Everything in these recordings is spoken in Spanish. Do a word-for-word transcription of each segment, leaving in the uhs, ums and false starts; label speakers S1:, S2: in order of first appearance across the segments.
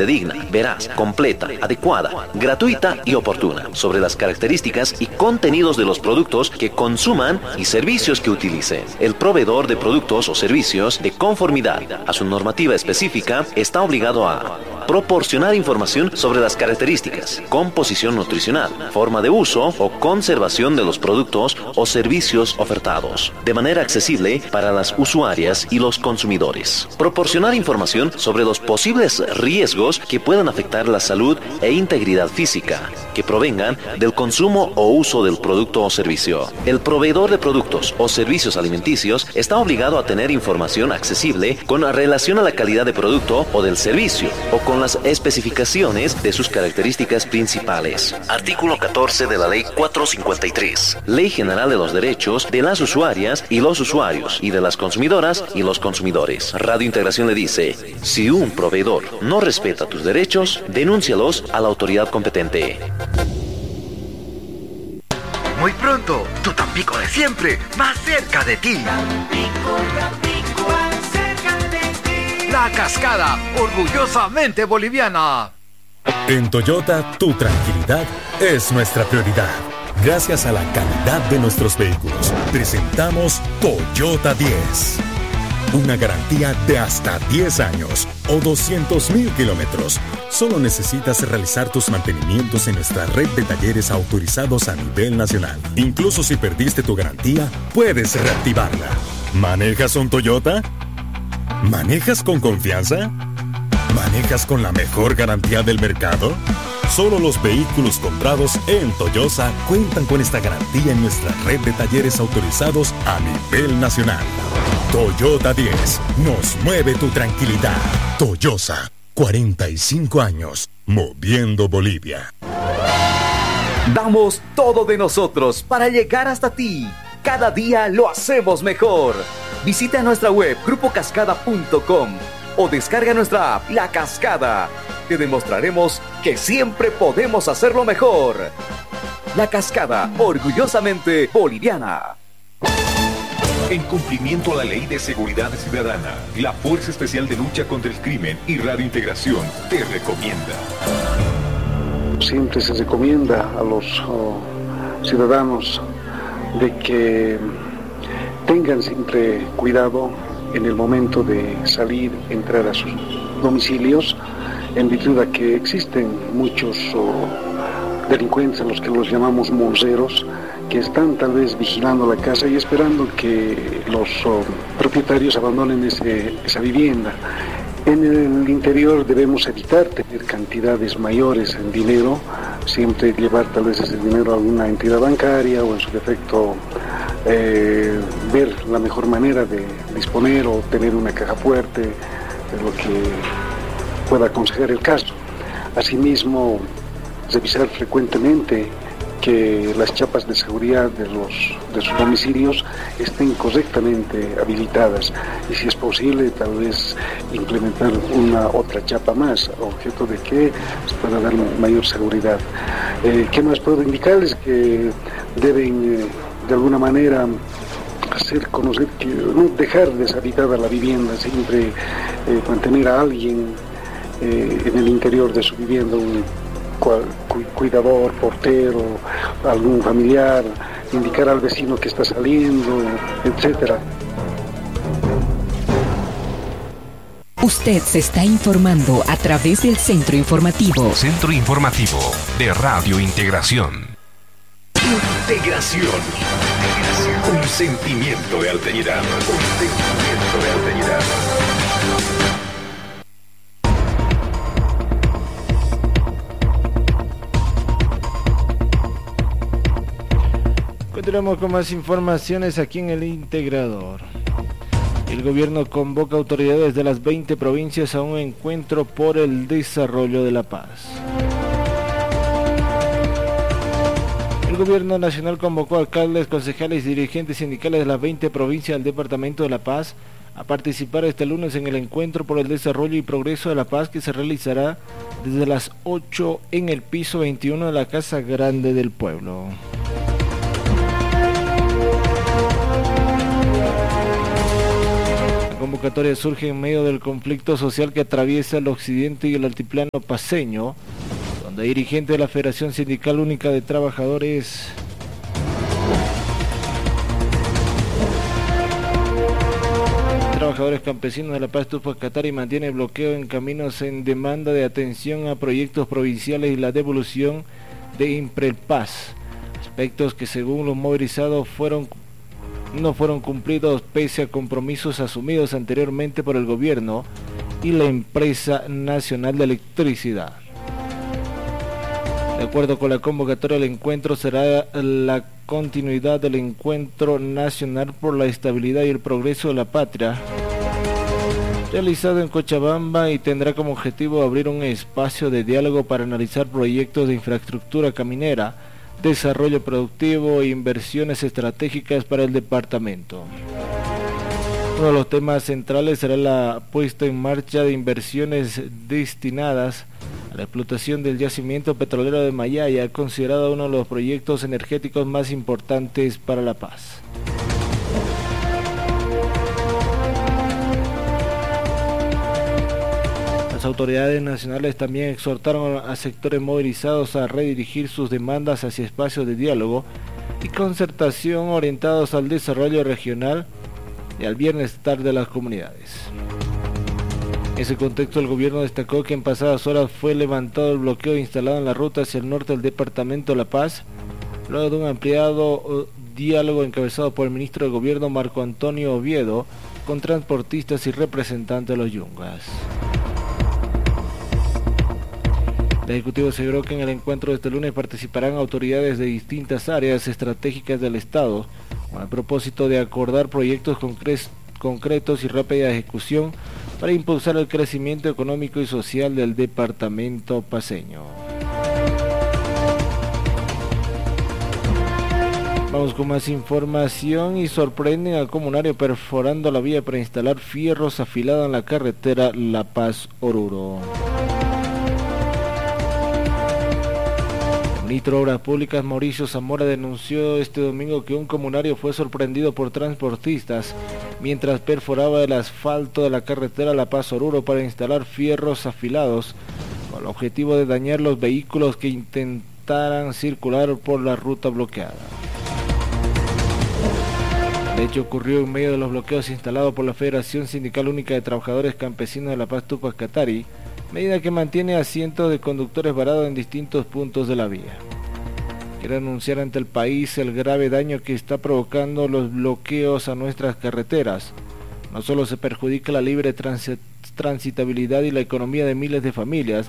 S1: fidedigna, veraz, completa, adecuada, gratuita y oportuna sobre las características y contenidos de los productos que consuman y servicios que utilicen. El proveedor de productos o servicios de conformidad a su normativa específica está obligado a proporcionar información sobre las características, composición nutricional, forma de uso o conservación de los productos o servicios ofertados, de manera accesible para las usuarias y los consumidores. Proporcionar información sobre los posibles riesgos que puedan afectar la salud e integridad física, que provengan del consumo o uso del producto o servicio. El proveedor de productos o servicios alimenticios está obligado a tener información accesible con relación a la calidad de producto o del servicio, o con las especificaciones de sus características principales. Artículo catorce de la Ley cuatrocientos cincuenta y tres. Ley General de los Derechos de las Usuarias y los Usuarios y de las Consumidoras y los Consumidores. Radio Integración le dice: si un proveedor no respeta tus derechos, denúncialos a la autoridad competente.
S2: Muy pronto, tu Tampico de siempre, más cerca de ti.
S3: Tampico, Tampico, más cerca de ti.
S2: La Cascada, orgullosamente boliviana.
S4: En Toyota, tu tranquilidad es nuestra prioridad. Gracias a la calidad de nuestros vehículos, presentamos Toyota diez. Una garantía de hasta diez años o doscientos mil kilómetros. Solo necesitas realizar tus mantenimientos en nuestra red de talleres autorizados a nivel nacional. Incluso si perdiste tu garantía, puedes reactivarla. ¿Manejas un Toyota? ¿Manejas con confianza? ¿Manejas con la mejor garantía del mercado? Solo los vehículos comprados en Toyosa cuentan con esta garantía en nuestra red de talleres autorizados a nivel nacional. Toyota diez, nos mueve tu tranquilidad. Toyosa, cuarenta y cinco años, moviendo Bolivia.
S5: Damos todo de nosotros para llegar hasta ti. Cada día lo hacemos mejor. Visita nuestra web grupo cascada punto com o descarga nuestra app La Cascada. Te demostraremos que siempre podemos hacerlo mejor. La Cascada, orgullosamente boliviana.
S6: En cumplimiento a la Ley de Seguridad Ciudadana, la Fuerza Especial de Lucha contra el Crimen y Radio Integración te recomienda.
S7: Siempre se recomienda a los oh, ciudadanos de que tengan siempre cuidado en el momento de salir, entrar a sus domicilios, en virtud de que existen muchos oh, delincuentes, a los que los llamamos monceros, que están tal vez vigilando la casa y esperando que los oh, propietarios abandonen ese, esa vivienda. En el interior debemos evitar tener cantidades mayores en dinero, siempre llevar tal vez ese dinero a alguna entidad bancaria o en su defecto eh, ver la mejor manera de disponer o tener una caja fuerte, de lo que pueda aconsejar el caso. Asimismo, revisar frecuentemente que las chapas de seguridad de los de sus domicilios estén correctamente habilitadas y, si es posible, tal vez implementar una otra chapa más, objeto de que se pueda dar mayor seguridad. Eh, ¿Qué más puedo indicarles? Que deben eh, de alguna manera hacer conocer que no dejar deshabitada la vivienda, siempre eh, mantener a alguien eh, en el interior de su vivienda, un cuidador, portero, algún familiar, indicar al vecino que está saliendo, etcétera.
S8: Usted se está informando a través del Centro Informativo.
S9: Centro Informativo de Radio Integración.
S6: Integración. Un sentimiento de alteridad. Un sentimiento de alteridad.
S10: Continuamos con más informaciones aquí en el Integrador. El gobierno convoca autoridades de las veinte provincias a un encuentro por el desarrollo de la paz. El gobierno nacional convocó a alcaldes, concejales y dirigentes sindicales de las veinte provincias del Departamento de La Paz a participar este lunes en el encuentro por el desarrollo y progreso de la paz, que se realizará desde las ocho en el piso veintiuno de la Casa Grande del Pueblo. La convocatoria surge en medio del conflicto social que atraviesa el occidente y el altiplano paceño, donde dirigente de la Federación Sindical Única de Trabajadores Trabajadores Campesinos de La Paz, Tupac Katari mantiene bloqueo en caminos en demanda de atención a proyectos provinciales y la devolución de Imprelpaz, aspectos que según los movilizados fueron no fueron cumplidos pese a compromisos asumidos anteriormente por el gobierno y la empresa nacional de electricidad. De acuerdo con la convocatoria, el encuentro será la continuidad del Encuentro Nacional por la Estabilidad y el Progreso de la Patria, realizado en Cochabamba, y tendrá como objetivo abrir un espacio de diálogo para analizar proyectos de infraestructura caminera, desarrollo productivo e inversiones estratégicas para el departamento. Uno de los temas centrales será la puesta en marcha de inversiones destinadas a la explotación del yacimiento petrolero de Mayaya, considerado uno de los proyectos energéticos más importantes para La Paz. Las autoridades nacionales también exhortaron a sectores movilizados a redirigir sus demandas hacia espacios de diálogo y concertación orientados al desarrollo regional y al bienestar de las comunidades. En ese contexto, el gobierno destacó que en pasadas horas fue levantado el bloqueo instalado en la ruta hacia el norte del departamento de La Paz, luego de un ampliado diálogo encabezado por el ministro de Gobierno Marco Antonio Oviedo con transportistas y representantes de los yungas. El Ejecutivo aseguró que en el encuentro de este lunes participarán autoridades de distintas áreas estratégicas del Estado con el propósito de acordar proyectos concre- concretos y rápida ejecución para impulsar el crecimiento económico y social del departamento paceño. Vamos con más información. Y sorprenden al comunario perforando la vía para instalar fierros afilados en la carretera La Paz-Oruro. El ministro de Obras Públicas Mauricio Zamora denunció este domingo que un comunario fue sorprendido por transportistas mientras perforaba el asfalto de la carretera La Paz-Oruro para instalar fierros afilados con el objetivo de dañar los vehículos que intentaran circular por la ruta bloqueada. El hecho ocurrió en medio de los bloqueos instalados por la Federación Sindical Única de Trabajadores Campesinos de La Paz, Tupac Katari, medida que mantiene a cientos de conductores varados en distintos puntos de la vía. Quiero anunciar ante el país el grave daño que está provocando los bloqueos a nuestras carreteras. No solo se perjudica la libre transit- transitabilidad y la economía de miles de familias,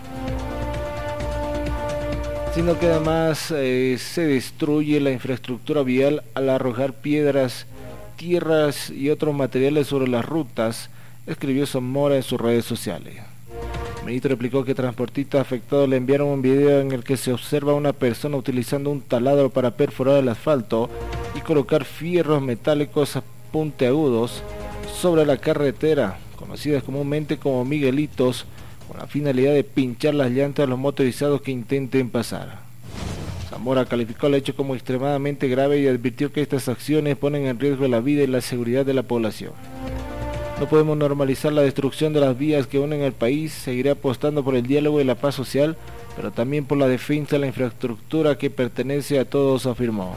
S10: sino que además eh, se destruye la infraestructura vial al arrojar piedras, tierras y otros materiales sobre las rutas, escribió Zamora en sus redes sociales. El ministro explicó que transportistas afectados le enviaron un video en el que se observa a una persona utilizando un taladro para perforar el asfalto y colocar fierros metálicos puntiagudos sobre la carretera, conocidas comúnmente como Miguelitos, con la finalidad de pinchar las llantas a los motorizados que intenten pasar. Zamora calificó el hecho como extremadamente grave y advirtió que estas acciones ponen en riesgo la vida y la seguridad de la población. No podemos normalizar la destrucción de las vías que unen al país. Seguiré apostando por el diálogo y la paz social, pero también por la defensa de la infraestructura que pertenece a todos, afirmó.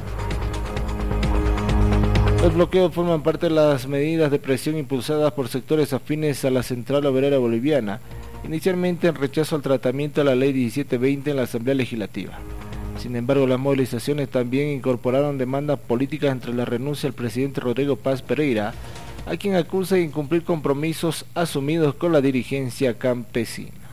S10: Los bloqueos forman parte de las medidas de presión impulsadas por sectores afines a la Central Obrera Boliviana, inicialmente en rechazo al tratamiento de la Ley diecisiete veinte en la Asamblea Legislativa. Sin embargo, las movilizaciones también incorporaron demandas políticas entre la renuncia del presidente Rodrigo Paz Pereira, a quien acusa de incumplir compromisos asumidos con la dirigencia campesina.